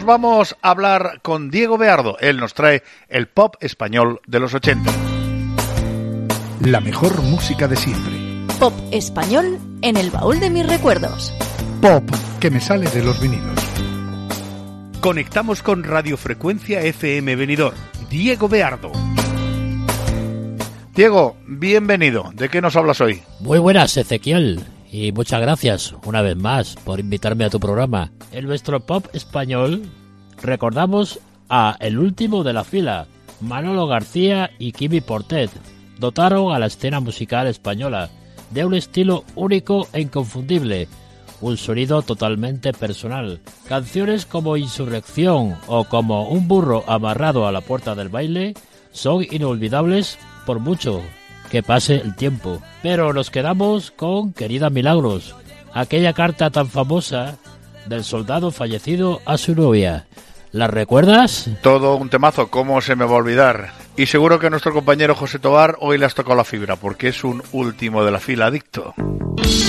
vamos a hablar con Diego Beardo. Él nos trae el pop español de los 80. La mejor música de siempre. Pop español en el baúl de mis recuerdos. Pop que me sale de los vinilos. Conectamos con Radiofrecuencia FM Benidorm. Diego Beardo. Diego, bienvenido. ¿De qué nos hablas hoy? Muy buenas, Ezequiel. Y muchas gracias, una vez más, por invitarme a tu programa. En nuestro pop español recordamos a el último de la fila, Manolo García y Quimi Portet. Dotaron a la escena musical española de un estilo único e inconfundible, un sonido totalmente personal. Canciones como Insurrección o como Un burro amarrado a la puerta del baile son inolvidables por mucho que pase el tiempo. Pero nos quedamos con Querida Milagros, aquella carta tan famosa del soldado fallecido a su novia. ¿La recuerdas? Todo un temazo, ¿cómo se me va a olvidar? Y seguro que nuestro compañero José Tobar hoy le has tocado la fibra, porque es un último de la fila adicto.